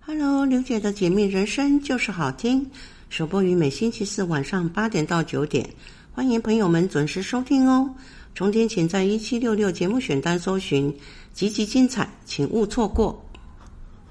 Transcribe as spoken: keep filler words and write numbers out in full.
Hello， 刘姐的解密人生就是好听，首播于每星期四晚上八点到九点，欢迎朋友们准时收听哦。重听请在一七六六节目选单搜寻，集集精彩，请勿错过。